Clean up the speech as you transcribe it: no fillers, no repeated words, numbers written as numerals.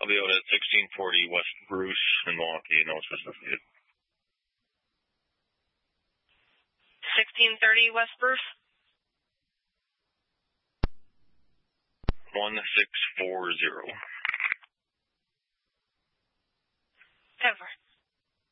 I'll be out at 1640 West Bruce in Milwaukee. No assistance needed. 1630 West Bruce. 1640. 10-4.